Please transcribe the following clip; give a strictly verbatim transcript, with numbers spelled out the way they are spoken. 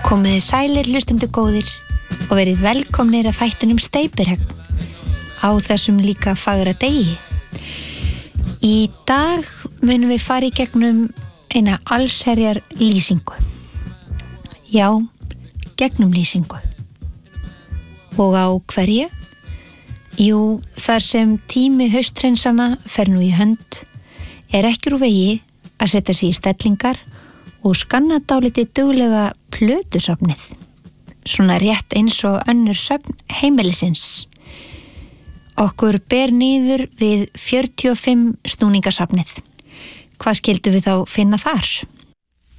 Komiði sælir hlustendur góðir og verið velkomnir að þættinum Steypirhegn á þessum líka fagra degi. Í dag munum við fara í gegnum eina allsherjar lýsingu. Já, gegnum lýsingu. Og á hverju? Jú, þar sem tími hausthrensana fer nú í hönd er ekki úr vegi að setja sig í stellingar og skanna dálítið duglega plötusafnið, svona rétt eins og önnur söfn heimilisins. Okkur ber niður við fjörutíu og fimm snúningasafnið. Hvað skildum við þá finna þar?